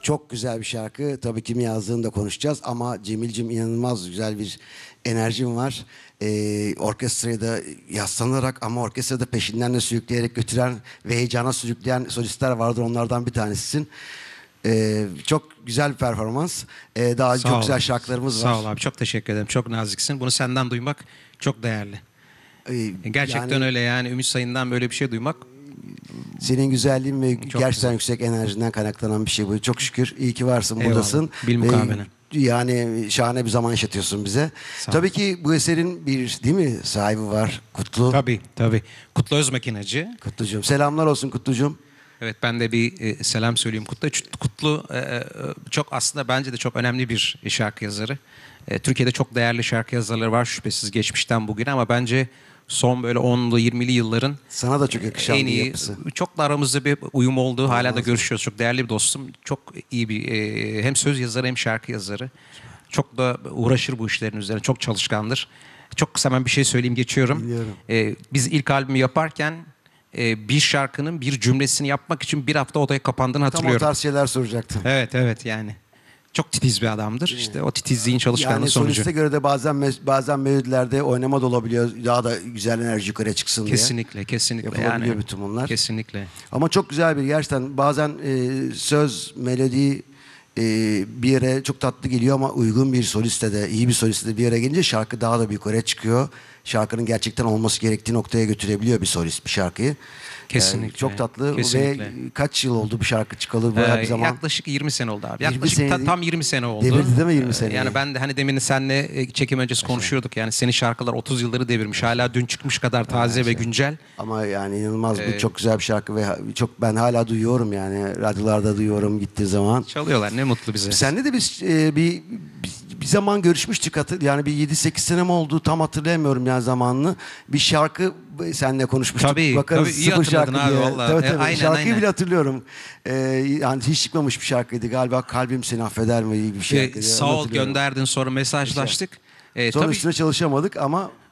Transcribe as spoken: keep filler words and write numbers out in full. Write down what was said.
Çok güzel bir şarkı. Tabii kimi yazdığını da konuşacağız ama Cemil'cim inanılmaz güzel bir enerjin var. Ee, orkestrayı da yaslanarak ama orkestrada peşinden de sürükleyerek götüren ve heyecana sürükleyen solistler vardır. Onlardan bir tanesisin. Ee, çok güzel bir performans. Ee, daha Sağ çok ol. güzel şarkılarımız var. Sağ ol abi, çok teşekkür ederim. Çok naziksin. Bunu senden duymak çok değerli. Ee, Gerçekten yani öyle yani. Ümit Sayın'dan böyle bir şey duymak senin güzelliğin ve gerçekten güzel. yüksek enerjinden kaynaklanan bir şey bu. Çok şükür iyi ki varsın, Eyvallah. buradasın. Bilmukabele. Ve yani şahane bir zaman yaşatıyorsun bize. Sağ ol. Tabii ki bu eserin bir değil mi sahibi var, Kutlu. tabii tabii. Kutlu Özmakinacı. Kutlucuğum. Selamlar olsun Kutlucuğum. Evet, ben de bir e, selam söyleyeyim Kutlu. Kutlu e, e, çok aslında bence de çok önemli bir şarkı yazarı. E, Türkiye'de çok değerli şarkı yazarları var şüphesiz geçmişten bugüne ama bence son böyle onlu yirmili yılların Sana da çok yakışan en bir iyi, yapısı. çok da aramızda bir uyum olduğu, hala da Olmaz mı? görüşüyoruz. Çok değerli bir dostum. Çok iyi bir e, hem söz yazarı hem şarkı yazarı. Çok da uğraşır bu işlerin üzerine. Çok çalışkandır. Çok kısa ben bir şey söyleyeyim, geçiyorum. Dinliyorum. E, biz ilk albümü yaparken e, bir şarkının bir cümlesini yapmak için bir hafta odaya kapandığını Tam o hatırlıyorum. tarz şeyler soracaktım. Evet evet yani. Çok titiz bir adamdır. İşte o titizliğin çalışkanlığı Yani sonucu. soliste göre de bazen me- bazen melodilerde oynama da olabiliyor. Daha da güzel enerji yukarıya çıksın diye. Kesinlikle, kesinlikle. Yapılabiliyor Yani, bütün bunlar. Kesinlikle. Ama çok güzel bir gerçekten bazen e, söz, melodi e, bir yere çok tatlı geliyor ama uygun bir soliste de iyi bir soliste de bir yere gelince şarkı daha da bir yukarıya çıkıyor. Şarkının gerçekten olması gerektiği noktaya götürebiliyor bir solist bir şarkıyı. Kesinlikle. Yani çok tatlı Kesinlikle. ve kaç yıl oldu bu şarkı çıkalı Ee, bayağı bir zaman. Yaklaşık yirmi sene oldu abi. yirmi Yaklaşık sene ta- değil. tam yirmi sene oldu. Devirdi değil mi yirmi Ee, seneyi? Yani ben de hani demin seninle e, çekim öncesi konuşuyorduk. Yani senin şarkılar otuz yılları devirmiş. Hala dün çıkmış kadar taze ve güncel. Ama yani inanılmaz Ee, bu çok güzel bir şarkı ve ha- çok ben hala duyuyorum yani radyolarda duyuyorum gittiği zaman. Çalıyorlar, ne mutlu bize. Seninle de biz e, bir, bir bir zaman görüşmüştük hatır, yani bir yedi sekiz sene mi oldu tam hatırlayamıyorum yani zamanını. Bir şarkı seninle konuşmuştuk. Tabii, Bakarız tabii, iyi sıfır hatırladın şarkı abi diye. vallahi. Tabii, E, tabii. aynen, Şarkıyı aynen. bile hatırlıyorum. Ee, yani hiç çıkmamış bir şarkıydı galiba, Kalbim Seni Affeder mi, iyi bir Ee, şarkıydı. sağ Onu ol, hatırlıyorum. gönderdin, sonra mesajlaştık. Ee, Sonra tabii üstüne çalışamadık ama